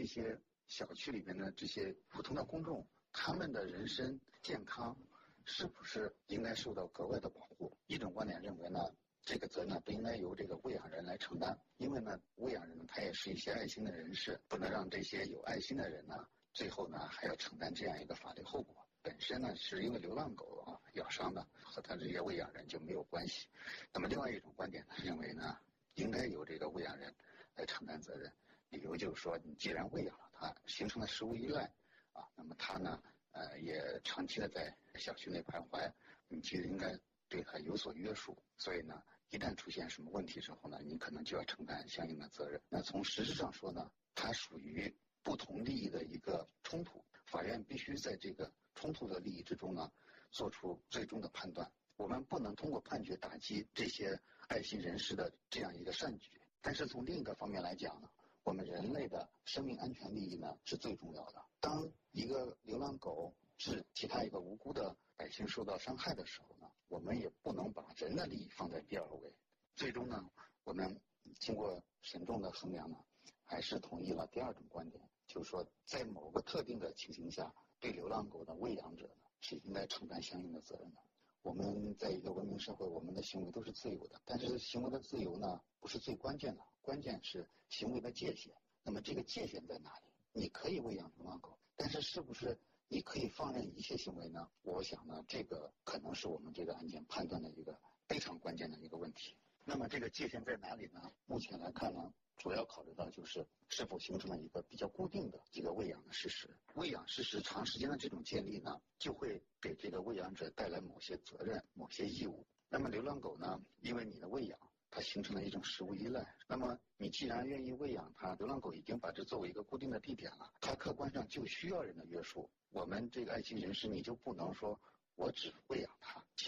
这些小区里面的这些普通的公众，他们的人身健康是不是应该受到格外的保护？一种观点认为呢，这个责任不应该由这个喂养人来承担，因为呢，喂养人他也是一些爱心的人士，不能让这些有爱心的人呢，最后呢还要承担这样一个法律后果。本身呢是因为流浪狗咬伤的，和他这些喂养人就没有关系。那么另外一种观点呢，认为呢，应该由这个喂养人来承担责任。理由就是说，你既然喂养了它，形成了食物依赖那么它呢也长期的在小区内徘徊，你就应该对它有所约束。所以呢，一旦出现什么问题之后呢，你可能就要承担相应的责任。那从实质上说呢，它属于不同利益的一个冲突，法院必须在这个冲突的利益之中呢，做出最终的判断。我们不能通过判决打击这些爱心人士的这样一个善举，但是从另一个方面来讲呢，我们人类的生命安全利益呢是最重要的。当一个流浪狗致其他一个无辜的百姓受到伤害的时候呢，我们也不能把人的利益放在第二位。最终呢，我们经过慎重的衡量呢，还是同意了第二种观点，就是说在某个特定的情形下，对流浪狗的喂养者呢是应该承担相应的责任的。我们在一个文明社会，我们的行为都是自由的，但是行为的自由呢不是最关键的，关键是行为的界限。那么这个界限在哪里？你可以喂养流浪狗，但是是不是你可以放任一切行为呢？我想呢，这个可能是我们这个案件判断的一个非常关键的一个问题。那么这个界限在哪里呢？目前来看呢，主要考虑到就是是否形成了一个比较固定的这个喂养的事实。喂养事实长时间的这种建立呢，就会给这个喂养者带来某些责任、某些义务。那么流浪狗呢，因为你的喂养，它形成了一种食物依赖。那么你既然愿意喂养它，流浪狗已经把这作为一个固定的地点了，它客观上就需要人的约束。我们这个爱心人士，你就不能说我只喂养它。